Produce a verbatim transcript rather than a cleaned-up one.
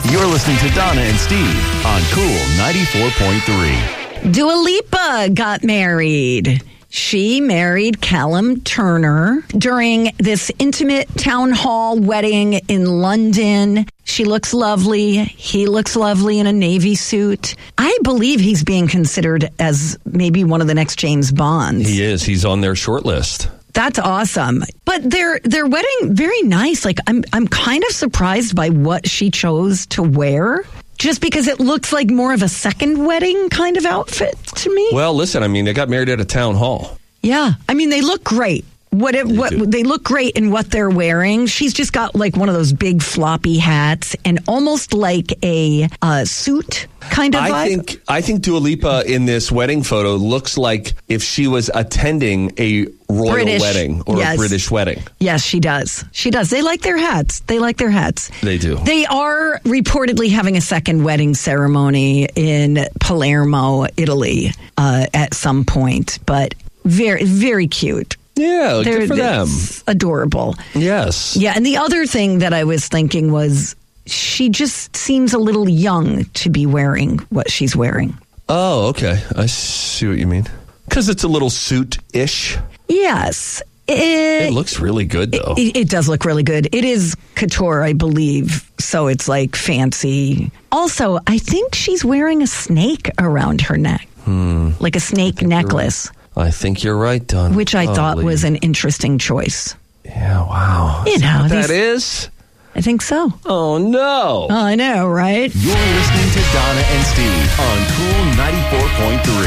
You're listening to Donna and Steve on Cool ninety-four point three. Dua Lipa got married. She married Callum Turner during this intimate town hall wedding in London. She looks lovely. He looks lovely in a navy suit. I believe he's being considered as maybe one of the next James Bonds. He is. He's on their short list. That's awesome. But their their wedding, very nice. Like I'm I'm kind of surprised by what she chose to wear. Just because it looks like more of a second wedding kind of outfit to me. Well, listen, I mean, they got married at a town hall. Yeah. I mean, they look great. What it, They what do. they look great in what they're wearing. She's just got like one of those big floppy hats and almost like a uh, suit kind of vibe. I think I think Dua Lipa in this wedding photo looks like if she was attending a royal British, wedding or yes. a British wedding. Yes, she does. She does. They like their hats. They like their hats. They do. They are reportedly having a second wedding ceremony in Palermo, Italy, uh, at some point. But very, very cute. Yeah, They're, good for them. it's adorable. Yes. Yeah, and the other thing that I was thinking was she just seems a little young to be wearing what she's wearing. Oh, okay. I see what you mean. Because it's a little suit-ish. Yes. It, It looks really good, though. It, it does look really good. It is couture, I believe, so it's like fancy. Also, I think she's wearing a snake around her neck, Hmm. like a snake necklace, I think you're right, Don. which I thought Golly. was an interesting choice. Yeah, wow. You Is know, that what these- that is? I think so. Oh, no. I know, right? You're listening to Donna and Steve on Cool ninety-four point three.